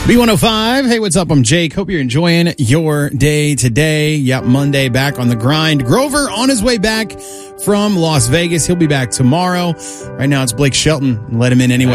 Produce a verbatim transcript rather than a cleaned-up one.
B one oh five. Hey, what's up? I'm Jake. Hope you're enjoying your day today. Yep, Monday back on the grind. Grover on his way back from Las Vegas. He'll be back tomorrow. Right now it's Blake Shelton. Let him in anyway.